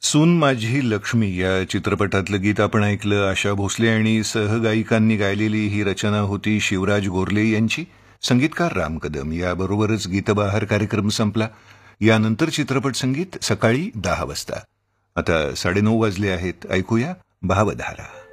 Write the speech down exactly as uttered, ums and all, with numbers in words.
सून माझी लक्ष्मी या चित्रपटातलं गीत आपण ऐकलं. आशा भोसले आणि सहगायिकांनी गायलेली ही रचना होती शिवराज गोरले यांची. संगीतकार राम कदम. याबरोबरच गीतबहार कार्यक्रम संपला. यानंतर चित्रपट संगीत सकाळी दहा वाजता. आता साडेनऊ वाजले आहेत. ऐकूया भावधारा.